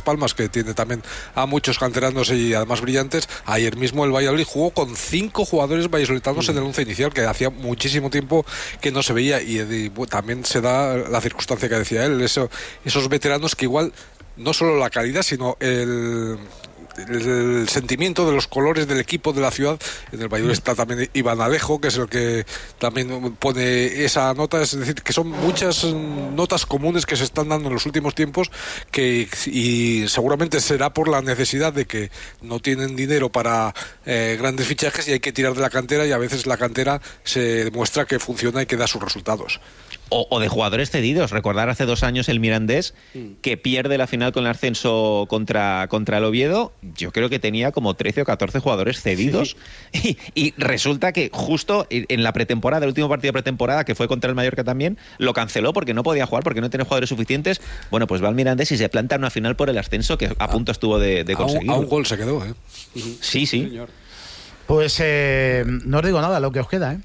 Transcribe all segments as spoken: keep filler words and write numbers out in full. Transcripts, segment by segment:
Palmas, que tiene también a muchos canteranos y además brillantes. Ayer mismo el Valladolid jugó con cinco jugadores vallisoletanos mm. en el once inicial, que hacía muchísimo tiempo que no se veía, y, y bueno, también se da la circunstancia que decía él, eso, esos veteranos que igual no solo la calidad, sino el, el, el sentimiento de los colores del equipo, de la ciudad. En el Valladolid está también Iván Alejo, que es el que también pone esa nota, es decir, que son muchas notas comunes que se están dando en los últimos tiempos, que y seguramente será por la necesidad de que no tienen dinero para eh, grandes fichajes y hay que tirar de la cantera, y a veces la cantera se demuestra que funciona y que da sus resultados. O, o de jugadores cedidos. Recordar hace dos años el Mirandés, que pierde la final con el ascenso contra, contra el Oviedo. Yo creo que tenía como trece o catorce jugadores cedidos. Sí. Y, y resulta que justo en la pretemporada, el último partido de pretemporada, que fue contra el Mallorca también, lo canceló porque no podía jugar, porque no tenía jugadores suficientes. Bueno, pues va al Mirandés y se planta en una final por el ascenso, que a punto estuvo de, de conseguir. A un, a un gol se quedó, ¿eh? Sí, sí. Señor. Pues eh, no os digo nada, lo que os queda, ¿eh?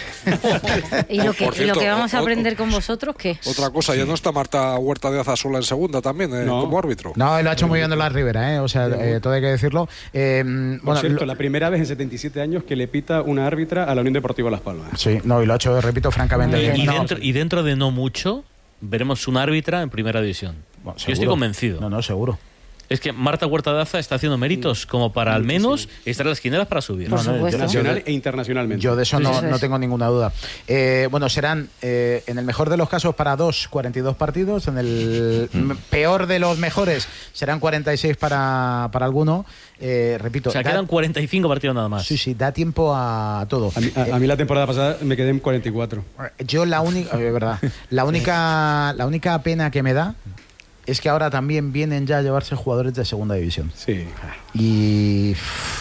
¿Y lo que, cierto, y lo que vamos a o, aprender con vosotros, qué? Otra cosa, sí. Ya no está Marta Huerta de Azasola en segunda también, eh, no. como árbitro. No, lo ha hecho muy bien de la Rivera, ¿eh? O sea, eh, todo hay que decirlo. Eh, Por bueno, cierto, lo... la primera vez en setenta y siete años que le pita una árbitra a la Unión Deportiva Las Palmas. Sí, no, y lo ha hecho, repito, francamente y, bien. y, No. dentro, y dentro de no mucho veremos una árbitra en primera división. Bueno, yo estoy convencido. No, no, seguro. Es que Marta Huerta de Aza está haciendo méritos como para al menos estar en las quinelas para subir. Por no, supuesto. Nacional e internacionalmente. Yo de eso Sí, no, eso no es. tengo ninguna duda. Eh, bueno, serán eh, en el mejor de los casos para dos, cuarenta y dos partidos. En el mm. peor de los mejores serán cuarenta y seis para, para alguno. Eh, repito. O sea, da, quedan cuarenta y cinco partidos nada más. Sí, sí, da tiempo a todo. A mí, a, a mí la temporada pasada me quedé en cuarenta y cuatro. Yo la única, es verdad, la única, la única pena que me da es que ahora también vienen ya a llevarse jugadores de segunda división. Sí. Y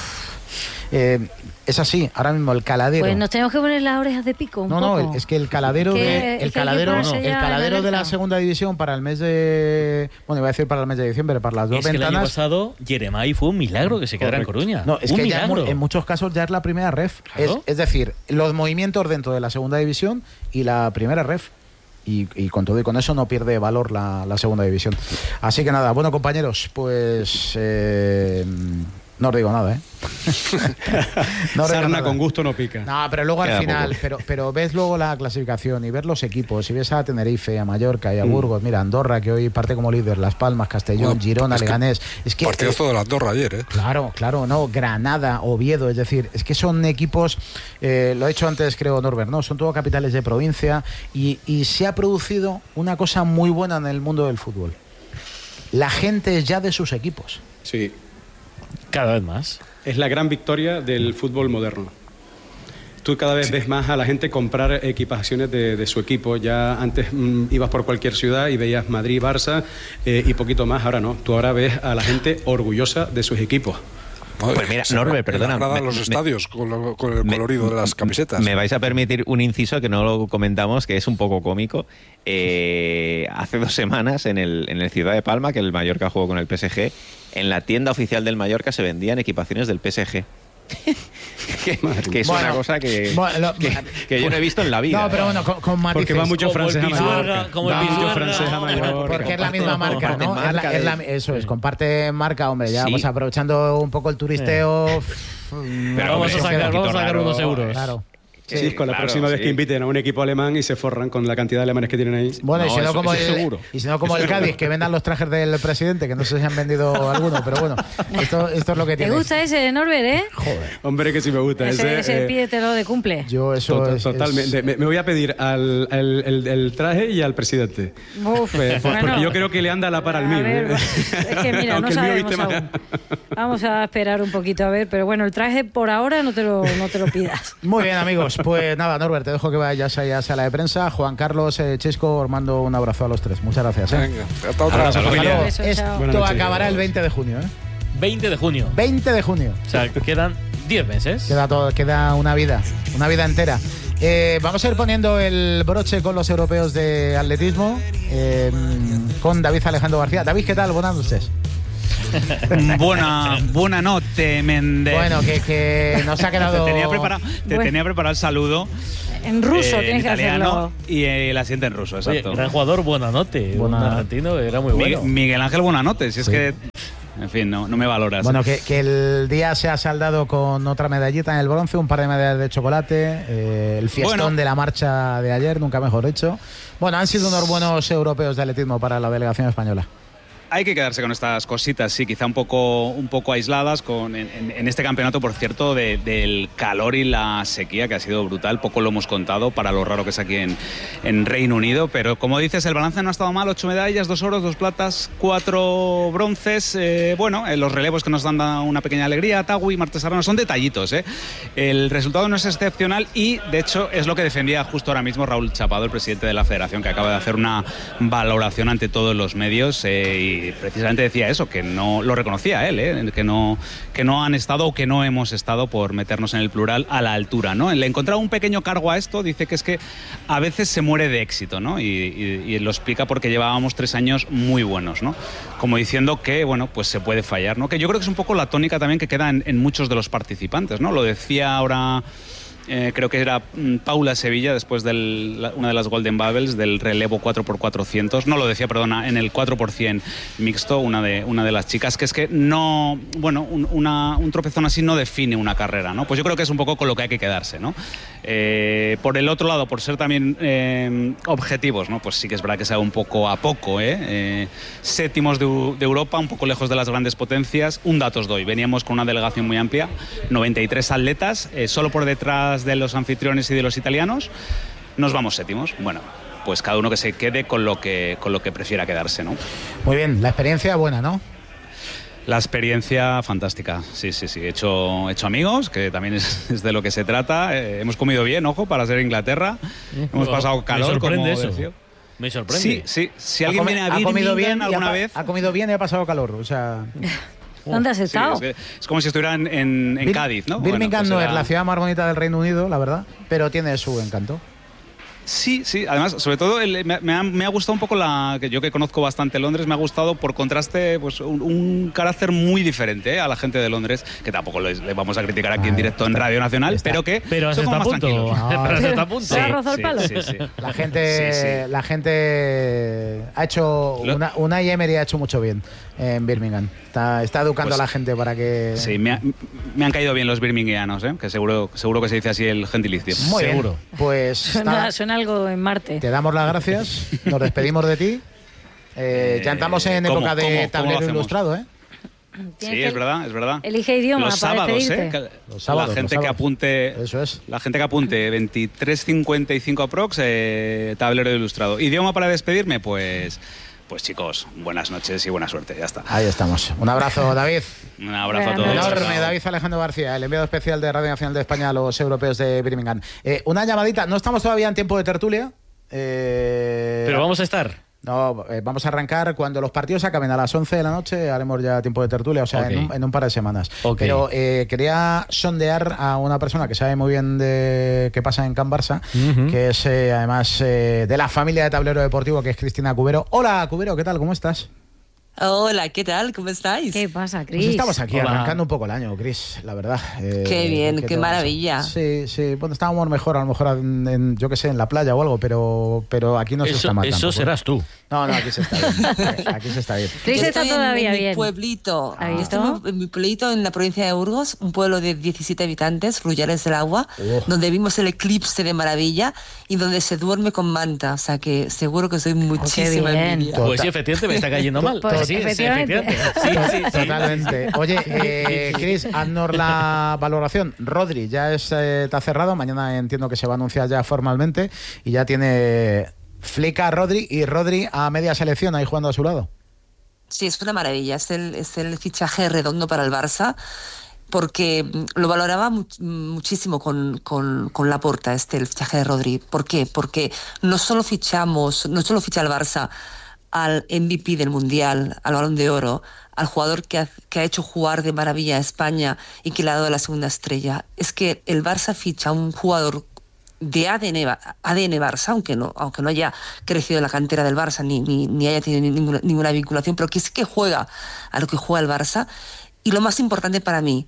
eh, es así, ahora mismo el Caladero. Pues nos tenemos que poner las orejas de pico un no, poco. no, es que el Caladero, Que- de, es el que hay que Caladero, ponerse el ya Caladero en de la alerta. segunda división para el mes de, bueno, iba a decir para el mes de diciembre, para las dos Es que el año ventanas. pasado Jeremai fue un milagro que se quedara en Coruña. No, es un que ya en, mu- milagro. en muchos casos ya es la primera ref. Claro. Es, es decir, los movimientos dentro de la segunda división y la primera ref. Y, y con todo y con eso no pierde valor la, la segunda división. Así que nada, bueno compañeros, pues eh, no os digo nada, ¿eh? No os digo Sarna nada. con gusto no pica. No, pero luego Queda al final, poco. pero, pero ves luego la clasificación y ves los equipos, y ves a Tenerife, a Mallorca y a Burgos, mira, Andorra, que hoy parte como líder, Las Palmas, Castellón, Bueno, Girona, es que Leganés. Es que partidazo de la Andorra ayer, ¿eh? Claro, claro, no, Granada, Oviedo, es decir, es que son equipos, eh, lo ha hecho antes creo Norbert, ¿no? Son todo capitales de provincia y, y se ha producido una cosa muy buena en el mundo del fútbol. La gente es ya de sus equipos. Sí. Cada vez más. Es la gran victoria del fútbol moderno. Tú cada vez ves más a la gente comprar equipaciones de, de su equipo. Ya antes mmm, ibas por cualquier ciudad y veías Madrid, Barça eh, y poquito más. Ahora no. Tú ahora ves a la gente orgullosa de sus equipos. Pues mira, Norbert, perdona, Me, me- los me- estadios con, lo- con el me- colorido de las camisetas. Me vais a permitir un inciso que no lo comentamos, que es un poco cómico. Eh, hace dos semanas en el, en el Ciudad de Palma, que el Mallorca jugó con el P S G, en la tienda oficial del Mallorca se vendían equipaciones del P S G. que, que es Bueno, una cosa que, bueno, lo- que, que yo no he visto en la vida. No, pero bueno, con, con matices. Porque va mucho Como el francés a Pisuerga, Mallorca. como el Va mucho Pisuerga. francés a Mallorca. Porque es la misma marca, comparten ¿no? marca Es la- es la- de- eso es, comparte marca, hombre, ya Sí. pues aprovechando un poco el turisteo. Pero, vamos, hombre, a sacar, un vamos a sacar poquito unos raro. euros. Claro. Sí, con la claro, próxima vez sí. que inviten a un equipo alemán y se forran con la cantidad de alemanes que tienen ahí. Bueno, y No, si no eso- como eso el, seguro. y si no como el Cádiz, que vendan los trajes del presidente, que no sé si han vendido alguno, pero bueno, esto, esto es lo que ¿Te tiene. gusta ese, Norbert, eh? Joder, Hombre, que sí me gusta. Ese, ese, ese eh, pídetelo de cumple. yo eso to- es, totalmente. es- Me, me voy a pedir al el, el- el traje y al presidente. Uf, Pues, bueno. porque yo creo que le anda a la par al A mío. ver, ¿eh? es que mira, no Aunque el mío sabemos viste más. aún. Vamos a esperar un poquito a ver, pero bueno, el traje por ahora no te lo, no te lo pidas. Muy bien, amigos. Pues nada, Norbert, te dejo que vayas ahí a sala de prensa. Juan Carlos, eh, Chisco, os mando un abrazo a los tres. Muchas gracias. ¿eh? Venga, hasta otra. Abrazo, Hasta familia. luego. Beso, chao. Buenas Esto noches. acabará el veinte de junio. ¿eh? veinte de junio. veinte de junio. O sea, quedan diez meses. Queda, todo, queda una vida, una vida entera. Eh, vamos a ir poniendo el broche con los europeos de atletismo, eh, con David Alejandro García. David, ¿qué tal? Buenas noches. Buena, buena noche, Méndez. Bueno, que, que nos ha quedado... Te tenía preparado, te Bueno. tenía preparado el saludo. En ruso eh, tienes en que italiano hacerlo. y el asiento en ruso, Oye, exacto. gran jugador, Buenanote. Buena- Un argentino, era muy bueno. Miguel, Miguel Ángel Buenanote, si es Sí. que En fin, no, no me valoras. Bueno, que, que el día se ha saldado con otra medallita en el bronce, un par de medallas de chocolate, eh, el fiestón Bueno. de la marcha de ayer, nunca mejor dicho. Bueno, han sido unos buenos europeos de atletismo para la delegación española. Hay que quedarse con estas cositas, sí, quizá un poco, un poco aisladas con, en, en- en este campeonato, por cierto, de- del calor y la sequía, que ha sido brutal. Poco lo hemos contado para lo raro que es aquí en, en Reino Unido. Pero como dices, el balance no ha estado mal. Ocho medallas, dos oros, dos platas, cuatro bronces. Eh, bueno, eh, los relevos que nos dan da una pequeña alegría. Tagui, Martes Arrano, son detallitos. ¿eh? El resultado no es excepcional y, de hecho, es lo que defendía justo ahora mismo Raúl Chapado, el presidente de la federación, que acaba de hacer una valoración ante todos los medios eh, y precisamente decía eso, que no lo reconocía él, ¿eh? que, no, que no han estado o que no hemos estado, por meternos en el plural, a la altura, ¿no? Le encontraba un pequeño cargo a esto, dice que es que a veces se muere de éxito, ¿no? Y, y- y lo explica porque llevábamos tres años muy buenos, ¿no? Como diciendo que, bueno, pues se puede fallar, ¿no? Que yo creo que es un poco la tónica también que queda en, en muchos de los participantes, ¿no? Lo decía ahora... Eh, creo que era mm, Paula Sevilla, después de una de las Golden Bubbles, del relevo cuatro por cuatrocientos. No lo decía, perdona, en el cuatro por cien mixto, una de, una de las chicas, que es que no, bueno, un, una, un tropezón así no define una carrera, ¿no? Pues yo creo que es un poco con lo que hay que quedarse, ¿no? Eh, por el otro lado, por ser también eh, objetivos, ¿no? Pues sí que es verdad que se va un poco a poco, ¿eh? Eh, séptimos de, de Europa, un poco lejos de las grandes potencias. Un dato os doy, veníamos con una delegación muy amplia, noventa y tres atletas, eh, solo por detrás de los anfitriones y de los italianos, nos vamos séptimos. Bueno, pues cada uno que se quede con lo que, con lo que prefiera quedarse, ¿no? Muy bien, la experiencia buena, ¿no? La experiencia fantástica, sí, sí, sí. He hecho, he hecho amigos, que también es, es de lo que se trata. Eh, hemos comido bien, ojo, para ser Inglaterra. Hemos pasado calor, Me sorprende como eso. decía. Me sorprende. Sí, sí. Si Ha alguien comi- viene a ha comido Birmingham bien y ha alguna pa- vez... Ha comido bien y ha pasado calor, o sea... ¿Dónde has Sí, estado? es, que- es como si estuviera en, en- en Bir- Cádiz, ¿no? Birmingham Bueno, pues no era- es la ciudad más bonita del Reino Unido, la verdad, pero tiene su encanto. Sí, sí, además, sobre todo el- me, me ha, me ha gustado un poco la que yo que conozco bastante Londres, me ha gustado por contraste pues un, un carácter muy diferente, ¿eh? A la gente de Londres, que tampoco les- le vamos a criticar aquí Ah, en directo en está- Radio Nacional, está. pero que Pero has son como estado a más punto. tranquilos. Pero has estado a punto. ¿Se ha rozado el palo? sí, sí. La gente, Sí, sí. la gente ha hecho Lo- una, una Emery ha hecho mucho bien en Birmingham. Está, está educando Pues- a la gente para que. Sí, me, ha- me han caído bien los birminghanos, ¿eh? Que seguro, seguro que se dice así el gentilicio. Muy bien. seguro. Pues Suena, nada, suena algo en Marte. te damos las gracias, nos despedimos de ti. Eh, ya entramos en ¿cómo- época de cómo- cómo lo tablero hacemos? ilustrado, ¿eh? Tienes Sí, que- es verdad, es verdad. Elige idioma Los para sábados, despedirte. ¿eh? Que- Los sábados, la gente los que sábados. apunte, Eso es. la gente que apunte veintitrés cincuenta y cinco aprox, eh, tablero ilustrado. Idioma para despedirme, pues, pues chicos, buenas noches y buena suerte. Ya está. Ahí estamos. Un abrazo, David. Un abrazo a Buenas todos. noches. Enorme, Chao. David Alejandro García, el enviado especial de Radio Nacional de España a los europeos de Birmingham. Eh, una llamadita, no estamos todavía en tiempo de tertulia. Eh, Pero vamos a estar. No, eh, vamos a arrancar cuando los partidos acaben a las once de la noche, haremos ya tiempo de tertulia, o sea, Ok. en, un, en un par de semanas. Ok. Pero eh, quería sondear a una persona que sabe muy bien de qué pasa en Can Barça, Ujú. que es eh, además eh, de la familia de Tablero Deportivo, que es Cristina Cubero. Hola, Cubero, ¿qué tal? ¿Cómo estás? Hola, ¿qué tal? ¿Cómo estáis? ¿Qué pasa, Pues Cris? estamos aquí Hola. arrancando un poco el año, Cris, la verdad. Eh, Qué bien, ¿qué qué te vamos a- maravilla. Sí, sí, bueno, estábamos mejor, a lo mejor, en, en, yo qué sé, en la playa o algo, pero, pero aquí no se Eso, está mal eso tampoco, ¿eh? serás tú. No, no, aquí se está bien. Aquí se está bien. Cris Yo está estoy en- todavía en, bien. mi pueblito. ¿Has visto? Estoy en mi pueblito en la provincia de Burgos, un pueblo de diecisiete habitantes, Rullales del Agua, Oh. donde vimos el eclipse de maravilla y donde se duerme con manta. O sea que seguro que soy muchísima bien. envidia. Total. Pues sí, efectivamente me está cayendo mal. Pues, sí, sí, efectivamente. efectivamente. Sí, sí, sí. Totalmente. Oye, eh, Cris, haznos la valoración. Rodri ya es, eh, está cerrado. Mañana entiendo que se va a anunciar ya formalmente. Y ya tiene Flick a Rodri y Rodri a media selección ahí jugando a su lado. Sí, es una maravilla. Es el, es el fichaje redondo para el Barça, porque mm, lo valoraba mu- muchísimo con, con, con Laporta, este, el fichaje de Rodri. ¿Por qué? Porque no solo fichamos, no solo ficha el Barça al M V P del Mundial, al Balón de Oro, al jugador que ha, que ha hecho jugar de maravilla a España y que le ha dado la segunda estrella. Es que el Barça ficha a un jugador de A D N, Ba- A D N Barça, aunque no, aunque no haya crecido en la cantera del Barça ni, ni, ni haya tenido ninguna, ninguna vinculación, pero que sí que juega a lo que juega el Barça. Y lo más importante para mí,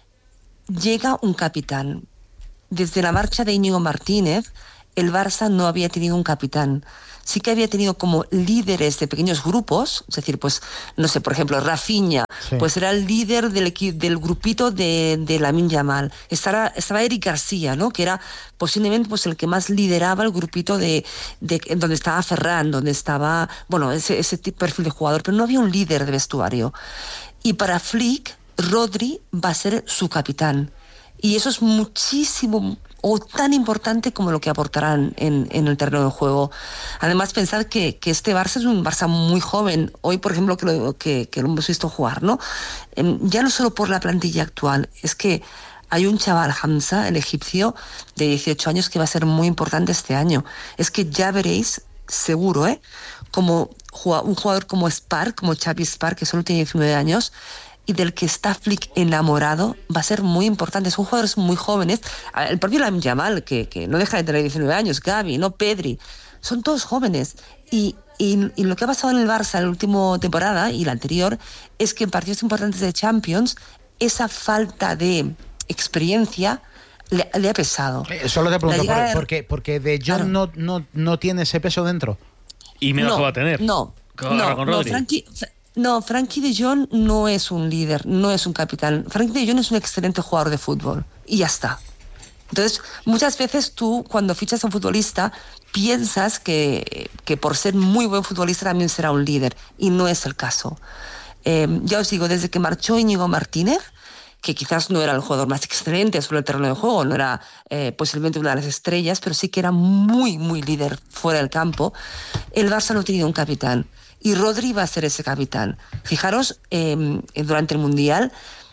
llega un capitán. Desde la marcha de Íñigo Martínez, el Barça no había tenido un capitán. Sí que había tenido como líderes de pequeños grupos, es decir, pues, no sé, por ejemplo, Rafinha Sí. Pues era el líder del, equi- del grupito de, de Lamine Yamal. Estaba, estaba Eric García, ¿no? Que era posiblemente pues, el que más lideraba el grupito de, de donde estaba Ferran, donde estaba, bueno, ese, ese tipo, perfil de jugador, pero no había un líder de vestuario. Y para Flick, Rodri va a ser su capitán. Y eso es muchísimo o tan importante como lo que aportarán en, en el terreno de juego. Además, pensad que, que este Barça es un Barça muy joven. Hoy, por ejemplo, que lo, que, que lo hemos visto jugar, ¿no? Eh, ya no solo por la plantilla actual, es que hay un chaval, Hamza, el egipcio, de dieciocho años, que va a ser muy importante este año. Es que ya veréis, seguro, ¿eh? Como un jugador como Spark, como Xavi Spark, que solo tiene diecinueve años, y del que está Flick enamorado, va a ser muy importante. Son jugadores muy jóvenes. El propio Lamine Yamal, que, que no deja de tener diecinueve años, Gavi, no Pedri, son todos jóvenes. Y, y, y lo que ha pasado en el Barça en la última temporada y la anterior es que en partidos importantes de Champions, esa falta de experiencia le, le ha pesado. Eh, solo te pregunto, La ¿por, de... por qué? Porque De Jong Claro. no, no, no tiene ese peso dentro. Y menos no, que va a tener. No, Con- no, con no, Rodri. Frankie, no, Frankie de Jong no es un líder, no es un capitán. Frankie de Jong es un excelente jugador de fútbol y ya está. Entonces, muchas veces tú, cuando fichas a un futbolista, piensas que, que por ser muy buen futbolista también será un líder, y no es el caso. Eh, ya os digo, desde que marchó Íñigo Martínez, que quizás no era el jugador más excelente sobre el terreno de juego, no era eh, posiblemente una de las estrellas, pero sí que era muy, muy líder fuera del campo, el Barça no ha tenido un capitán. Y Rodri va a ser ese capitán. Fijaros, eh, durante el Mundial,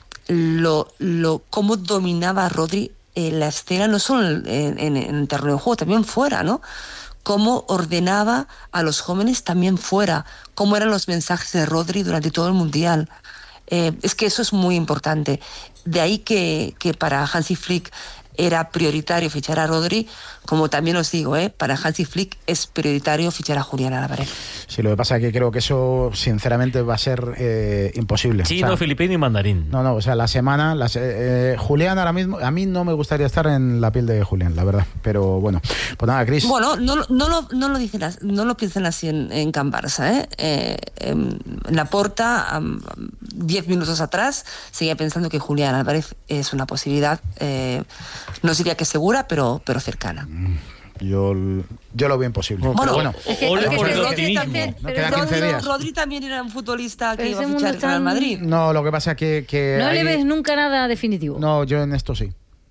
lo, lo, cómo dominaba Rodri eh, la escena, no solo en, en, en el terreno de juego, también fuera, ¿no? Cómo ordenaba a los jóvenes también fuera, cómo eran los mensajes de Rodri durante todo el Mundial. Eh, es que eso es muy importante. De ahí que, que para Hansi Flick era prioritario fichar a Rodri, como también os digo, ¿eh? Para Hansi Flick es prioritario fichar a Julián Álvarez. Sí, lo que pasa es que creo que eso, sinceramente, va a ser eh, imposible. Chino, O sea, filipino y mandarín. No, no, o sea, la semana, las, eh, Julián ahora mismo, a mí no me gustaría estar en la piel de Julián, la verdad, pero bueno, pues nada, Cris. Bueno, no, no, lo, no, lo, dicen, as- no lo piensen así en, en Can Barça, ¿eh? Eh, en Laporta, um, diez minutos atrás, seguía pensando que Julián Álvarez es una posibilidad, eh, no diría que segura, pero, pero cercana. Yo, yo lo veo imposible. Bueno, pero bueno, Es que- Ole es que por el Rodri optimismo. también- No pero quedan Rodri- quince Rodri, días. Rodri también era un futbolista que Pero iba a ese fichar mundo el Real tan- Madrid. no, lo que pasa es que... que No ahí- le ves nunca nada definitivo. No, yo en esto sí.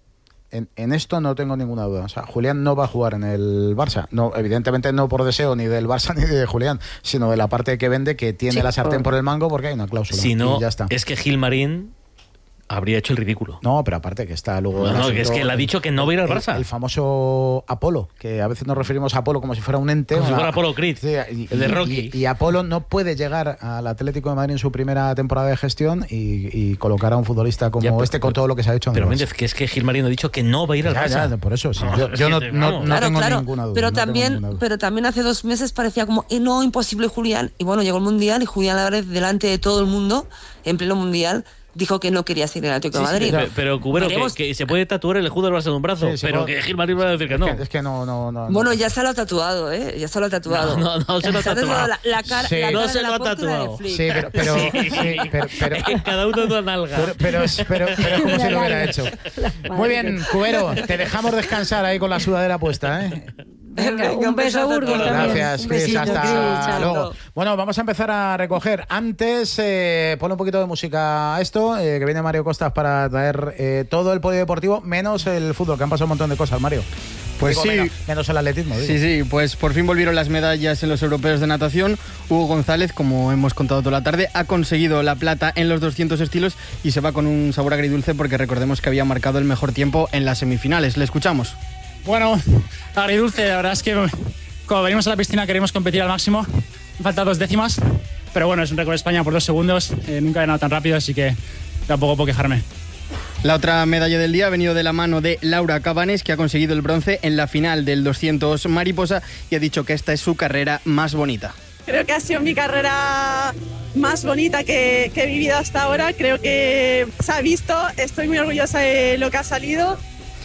En, en esto no tengo ninguna duda. O sea, Julián no va a jugar en el Barça. No, evidentemente no por deseo ni del Barça ni de Julián, sino de la parte que vende, que tiene Sí, la sartén por- por el mango porque hay una cláusula. Si no, y ya está. es que Gilmarín habría hecho el ridículo. No, pero aparte que está luego... No, el no, asunto- es que él ha dicho que no va a ir al el- Barça. El, famoso Apolo, que a veces nos referimos a Apolo como si fuera un ente. Como si una- fuera Apolo Creed, Sí, y, el de y- Rocky. Y, y Apolo no puede llegar al Atlético de Madrid en su primera temporada de gestión y, y colocar a un futbolista como Ya, pero- este con todo lo que se ha hecho en Pero el Barça. Méndez, que es que Gilmarín ha dicho que no va a ir al Ya, Barça. ya, por eso, sí. No, Yo, yo no, es que, no- vamos. no Claro, tengo claro, ninguna duda. pero no tengo también, ninguna duda. pero también hace dos meses parecía como, eh, no, imposible Julián. Y bueno, llegó el Mundial y Julián Álvarez, delante de todo el mundo, en pleno Mundial, dijo que no quería seguir en el Atlético de Sí, sí, Madrid. pero, pero Cubero, que, Veremos. que se puede tatuar el escudo del Barça en un brazo, Sí, sí, pero puedo- que Gilmarín va a decir que Es no. que, es que no, no, no. Bueno, no. ya se lo ha tatuado, ¿eh? Ya se lo ha tatuado. No, no, no se lo ha Se tatuado. La, la cara, Sí. la No cara se de lo ha Laporta y la de tatuado. Flick. Sí, pero, pero, Sí. sí, pero, pero, En cada uno de una nalga. pero, pero, pero, pero es como si lo hubiera hecho. Madre Muy bien, mía. Cubero, te dejamos descansar ahí con la sudadera puesta, ¿eh? Venga, Venga, un un beso a besazo a Burgos todos. también. Gracias, Un Cris. besito, Hasta Cris, chao. luego. Bueno, vamos a empezar a recoger. Antes, eh, ponle un poquito de música a esto, eh, que viene Mario Costas para traer eh, todo el polideportivo, menos el fútbol, que han pasado un montón de cosas, Mario. Pues Digo, sí. menos, menos el atletismo. digo. Sí, sí, pues por fin volvieron las medallas en los europeos de natación. Hugo González, como hemos contado toda la tarde, ha conseguido la plata en los doscientos estilos y se va con un sabor agridulce porque recordemos que había marcado el mejor tiempo en las semifinales. Le escuchamos. Bueno, agridulce, la verdad es que cuando venimos a la piscina queremos competir al máximo. Me faltan dos décimas, pero bueno, es un récord de España por dos segundos. Eh, nunca he ganado tan rápido, así que tampoco puedo quejarme. La otra medalla del día ha venido de la mano de Laura Cabanes, que ha conseguido el bronce en la final del doscientos mariposa y ha dicho que esta es su carrera más bonita. Creo que ha sido mi carrera más bonita que, que he vivido hasta ahora. Creo que se ha visto, estoy muy orgullosa de lo que ha salido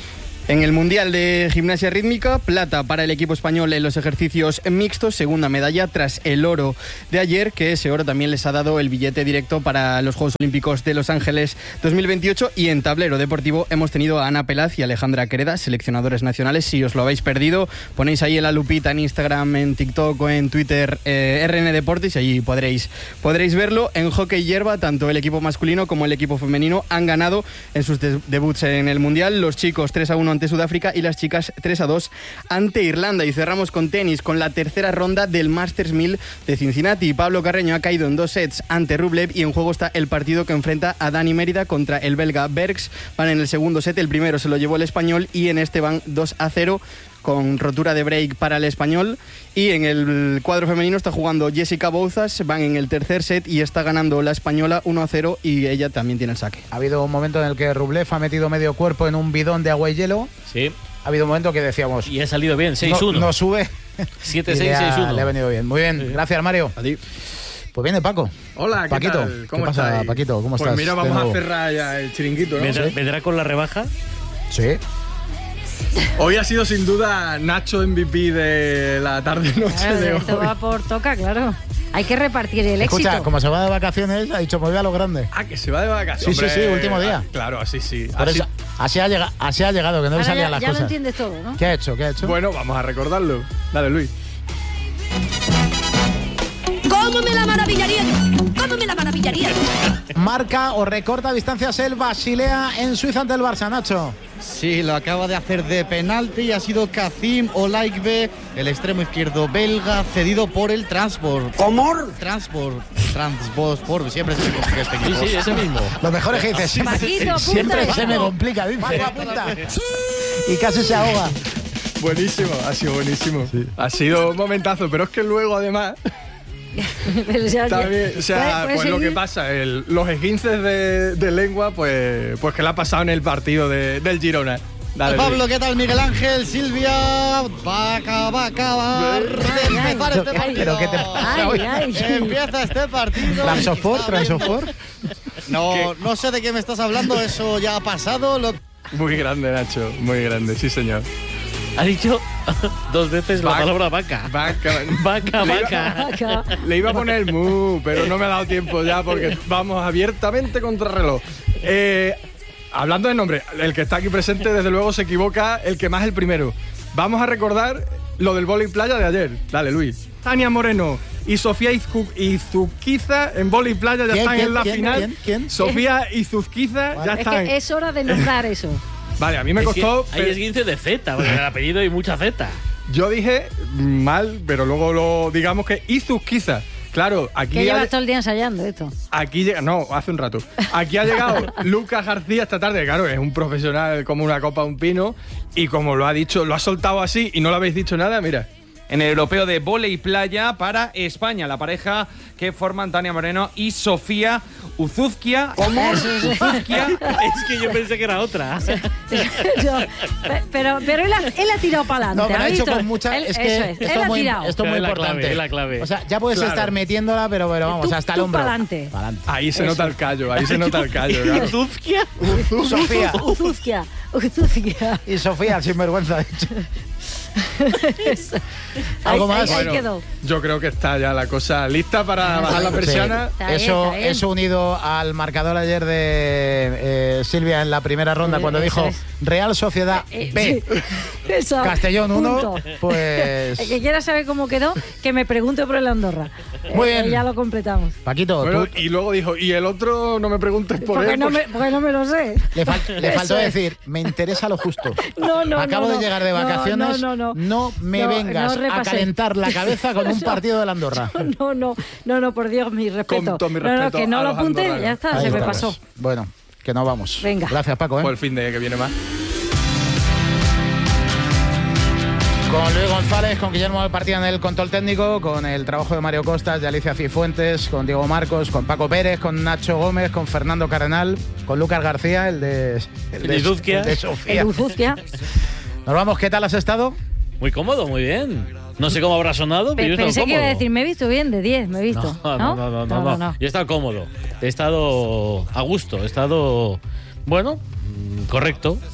En el Mundial de Gimnasia Rítmica, plata para el equipo español en los ejercicios mixtos, segunda medalla tras el oro de ayer, que ese oro también les ha dado el billete directo para los Juegos Olímpicos de Los Ángeles dos mil veintiocho. Y en tablero deportivo hemos tenido a Ana Pelaz y Alejandra Quereda, seleccionadores nacionales. Si os lo habéis perdido, ponéis ahí en la lupita en Instagram, en TikTok o en Twitter eh, R N Deportes y allí podréis, podréis verlo. En hockey hierba, tanto el equipo masculino como el equipo femenino han ganado en sus de- debuts en el Mundial. Los chicos tres a uno ante Sudáfrica y las chicas tres a dos ante Irlanda. Y cerramos con tenis, con la tercera ronda del Masters mil de Cincinnati. Pablo Carreño ha caído en dos sets ante Rublev y en juego está el partido que enfrenta a Dani Mérida contra el belga Bergs. Van en el segundo set, el primero se lo llevó el español y en este van dos a cero con rotura de break para el español. Y en el cuadro femenino está jugando Jessica Bouzas, van en el tercer set y está ganando la española uno a cero y ella también tiene el saque. Ha habido un momento en el que Rublev ha metido medio cuerpo en un bidón de agua y hielo. Sí. Ha habido un momento que decíamos... Y ha salido bien, seis uno. No, no sube. siete Y seis, le ha- seis uno. Le ha venido bien. Muy bien, Sí. gracias Mario. A ti. Pues viene Paco. Hola, ¿qué Paquito, tal? ¿Cómo ¿qué pasa, estáis? Paquito? ¿Cómo pues estás? Pues mira, de vamos nuevo? a cerrar ya el chiringuito, ¿no? ¿Vendrá, Sí. vendrá con la rebaja? Sí. Hoy ha sido sin duda Nacho M V P de la tarde-noche Claro, de hoy. esto va por toca, claro. Hay que repartir el Escucha, éxito. como se va de vacaciones, ha dicho, me voy a lo grande. Ah, que se va de vacaciones. Sí, sí, sí, Hombre, último día. ah, Claro, así sí. Por Así- eso, así, ha llegado, así ha llegado, que no le Ahora salían ya, las ya lo cosas. entiendes todo, ¿no? ¿Qué ha hecho? ¿Qué ha hecho? Bueno, vamos a recordarlo. Dale, Luis. ¿Cómo me la maravillaría? ¿Cómo me la maravillaría? Marca o recorta distancias el Basilea en Suiza ante el Barça, Nacho. Sí, lo acaba de hacer de penalti y ha sido Kazim Olaigbe, el extremo izquierdo belga, cedido por el Transport. ¿Cómo? Transport. Transport, siempre se me complica este equipo. Sí, sí, ese mismo. Lo mejor es que dice, siempre, Paquito, apunta siempre esto. se me complica, dice. Y casi se ahoga. Buenísimo, ha sido buenísimo. Ha sido un momentazo, pero es que luego además... Pero ya- También, o sea, ¿Puedes- puedes pues lo que seguir? pasa, el- los esguinces de, de lengua, pues, pues que le ha pasado en el partido de- del Girona. Dale, Pablo, Luis. ¿qué tal? Miguel Ángel, Silvia, va a acabar, va a acabar de empezar este Ay, partido. pero ¿qué te pasa Ay, hoy? ay. Empieza este partido. ¿Transosport? Está ¿Transosport? No, no sé de qué me estás hablando, eso ya ha pasado. Lo... Muy grande, Nacho, muy grande, sí señor. Ha dicho dos veces la Vaca. palabra vaca. Vaca. Vaca, Le iba- vaca. Vaca. Le iba a poner mu, pero no me ha dado tiempo ya porque vamos abiertamente contra reloj. Eh, hablando de nombre, el que está aquí presente desde luego se equivoca, el que más el primero. Vamos a recordar lo del vóley playa de ayer. Dale, Luis. Tania Moreno y Sofía Izcu- Izuzquiza en vóley playa ya ¿Quién, están quién, en la quién, final. quién, quién? Sofía Izuzquiza ya Es están. que es hora de nombrar eso. Vale, a mí me Es que costó. hay pero- esguince de Z, porque el apellido hay mucha Z. Yo dije mal, pero luego lo digamos que Izuzquiza. Claro, aquí Que ha- llevas todo el día ensayando esto. Aquí llega, no, hace un rato. Aquí ha llegado Lucas García esta tarde, claro, es un profesional como una copa de un pino y como lo ha dicho, lo ha soltado así y no lo habéis dicho nada, mira. En el europeo de vóley playa para España, la pareja que forman Tania Moreno y Sofía Uzuzquia. ¿Cómo? Uzuzquia. Es que yo pensé que era otra. Yo- pe- pero pero él, ha, él ha tirado para adelante. No, pero ha hecho visto? con mucha... Él- es que eso es, esto él es ha muy, tirado. esto es muy Es la importante. clave, es la clave. O sea, ya puedes Claro. estar metiéndola, pero, pero vamos, Tú- hasta el tú hombro. pa'lante. Pa'lante. Ahí se Eso. nota el callo, ahí se nota el callo. claro. ¿Uzuzquia? Sofía. Uzuzquia. Uzuzquia. Y Sofía, sinvergüenza. dicho. Eso. ¿Algo Ahí- más? ahí- ahí Bueno, quedó. yo creo que está ya la cosa lista para bajar la Sí. persiana. Está bien, Eso, está bien. eso unido al marcador ayer de eh, Silvia en la primera ronda, Sí, cuando eso dijo es. Real Sociedad Eh, B, sí. Eso, Castellón uno, punto. pues... El que quiera saber cómo quedó, que me pregunte por el Andorra. Muy Eh, bien. Ya lo completamos. Paquito, Bueno, tú- y luego dijo, y el otro no me preguntes por Porque él. no, porque- me, porque no me lo sé. le, fal- le Eso faltó es. decir, me interesa lo justo. No, no, Acabo no, de no. llegar de No, vacaciones, no, no, no. me No, vengas no a repasé. calentar la cabeza con un No. partido del Andorra. No, no, no, no, por Dios, mi respeto. todo mi no, no, respeto que no a lo los apunte, andorranos. ya está, Ahí se me estamos. pasó. Bueno, que no vamos. Venga. Gracias, Paco. ¿eh? Por el fin de que viene más. Con Luis González, con Guillermo Alpartía en el control técnico, con el trabajo de Mario Costas, de Alicia Cifuentes, con Diego Marcos, con Paco Pérez, con Nacho Gómez, con Fernando Cardenal, con Lucas García, el de, el de, El Izuzquia. el de Sofía. El Uzuzquia. Nos vamos, ¿qué tal has estado? Muy cómodo, muy bien. No sé cómo habrá sonado, pero yo he Pensé estado que iba a cómodo. decir, me he visto bien, de diez, me he visto. No, no, no, no, no, no. Yo he estado cómodo. He estado a gusto, he estado, bueno, mm, correcto.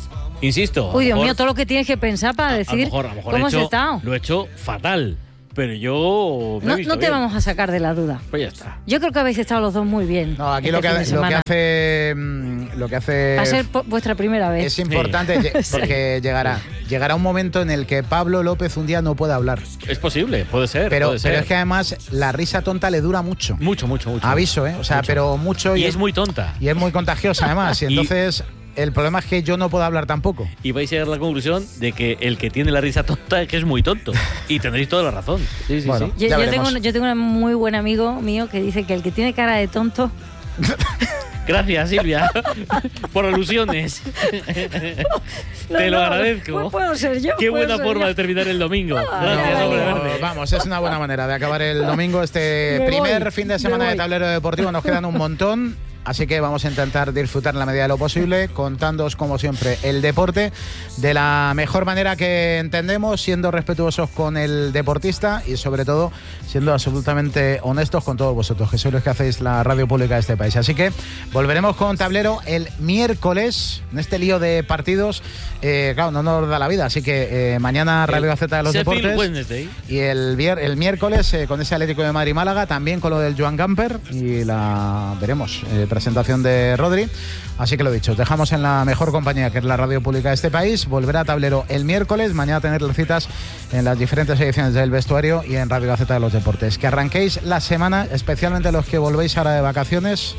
Insisto. Uy, Dios mejor, mío, todo lo que tienes que pensar para decir a lo mejor, a lo mejor cómo he has hecho, estado. lo he hecho fatal. Pero yo. Me he No, visto no te bien. vamos a sacar de la duda. Pues ya está. Yo creo que habéis estado los dos muy bien. No, aquí este lo que, fin de lo que semana. hace. mm, Lo que hace. Va a ser po- vuestra primera vez. Es importante lle- Sí. porque llegará. Llegará un momento en el que Pablo López un día no pueda hablar. Es posible, puede ser. Pero, puede pero ser. es que además la risa tonta le dura mucho. Mucho, mucho, mucho. Aviso, ¿eh? O sea, Mucho. pero mucho. Y es muy tonta. Y es muy contagiosa además. Y Y- entonces el problema es que yo no puedo hablar tampoco. Y vais a llegar a la conclusión de que el que tiene la risa tonta es que es muy tonto. Y tendréis toda la razón. Sí, sí, Bueno. sí. Yo, yo tengo, un- yo tengo un muy buen amigo mío que dice que el que tiene cara de tonto. Gracias, Silvia, por alusiones. Te lo no, agradezco. pues puedo ser yo, Qué puedo buena ser forma yo. de terminar el domingo. Ay, Gracias, ay, hombre ay. verde. Vamos, es una buena manera de acabar el domingo. Este Me primer voy, fin de me semana de voy. Tablero Deportivo nos quedan un montón. Así que vamos a intentar disfrutar en la medida de lo posible, contándoos, como siempre, el deporte de la mejor manera que entendemos, siendo respetuosos con el deportista y, sobre todo, siendo absolutamente honestos con todos vosotros, que sois los que hacéis la radio pública de este país. Así que volveremos con Tablero el miércoles, en este lío de partidos. Eh, claro, no nos da la vida, así que eh, mañana Radio Gaceta de los Sheffield Deportes. Wednesday. Y el, vier- el miércoles eh, con ese Atlético de Madrid-Málaga, también con lo del Joan Gamper y la veremos, eh, presentación de Rodri. Así que lo dicho, os dejamos en la mejor compañía, que es la radio pública de este país. Volverá a Tablero el miércoles, mañana tener las citas en las diferentes ediciones del Vestuario y en Radio Gaceta de los Deportes. Que arranquéis la semana, especialmente los que volvéis ahora de vacaciones,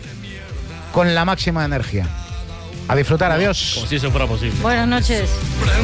con la máxima energía. A disfrutar, adiós. Como si eso fuera posible. Buenas noches.